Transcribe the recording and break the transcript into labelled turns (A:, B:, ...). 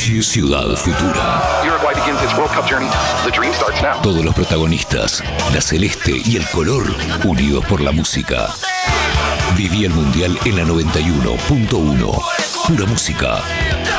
A: Ciudad Futura.
B: Uruguay begins its World Cup journey. The dream starts now.
A: Todos los protagonistas, la celeste y el color, unidos por la música. Viví el Mundial en la 91.1. Pura música.